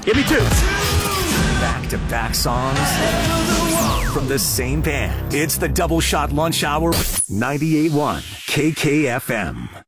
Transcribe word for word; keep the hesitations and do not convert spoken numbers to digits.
Give me two. Back-to-back songs from the same band. It's the Double Shot Lunch Hour, ninety-eight point one K K F M.